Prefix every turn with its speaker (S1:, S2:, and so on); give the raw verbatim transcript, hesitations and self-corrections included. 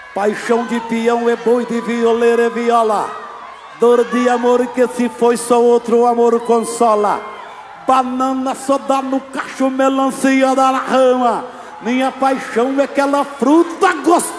S1: Paixão de peão é boi, de violeiro é viola. Dor de amor que se foi só outro amor consola. Banana só dá no cacho, melancia dá na rama. Minha paixão é aquela fruta gostosa.